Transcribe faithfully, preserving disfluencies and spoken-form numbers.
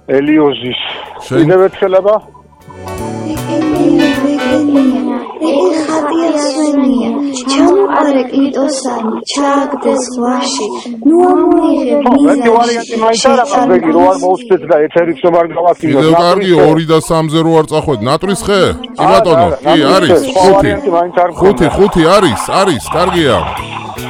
ელიოზის. შენ კიდევ ერთხელება? ხატიასვენია, ჩამოყარე კლიტოსანი, ჩააგდეს ზღვაში, ნუ ამოიღე ერთი ვარიანტი მაინც არ აქვს, ბეგი, რო არ მოუსწრეთ და ეთერიც რომ არ გავაქიმოთ. კიდევ კარგი ორი და სამზე რო არ წახვედ. ნატრის ხე? კი ბატონო, კი არის. ხუთი. ხუთი, ხუთი არის, არის, კარგია.